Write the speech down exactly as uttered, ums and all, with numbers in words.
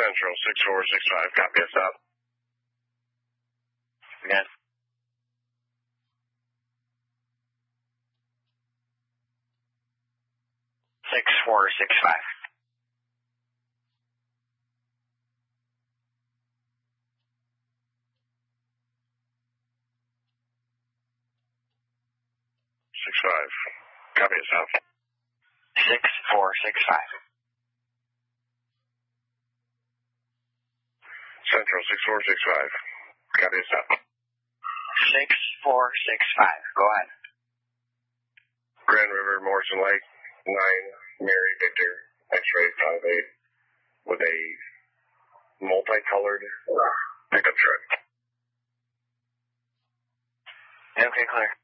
Central six four six five, copy us out. Again. Six four six five. Six five, copy us out. Six four six five. Central six four six five, copy us out. Six four six five. Go ahead. Grand River, Morrison Lake, nine, Mary Victor, X-ray five eight, with a multicolored pickup truck. Okay, clear.